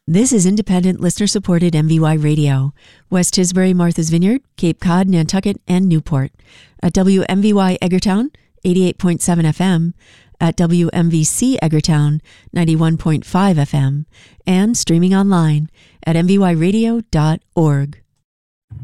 This is independent, listener-supported MVY Radio. West Tisbury, Martha's Vineyard, Cape Cod, Nantucket, and Newport. At WMVY Edgartown, 88.7 FM. At WMVC Edgartown, 91.5 FM. And streaming online at mvyradio.org.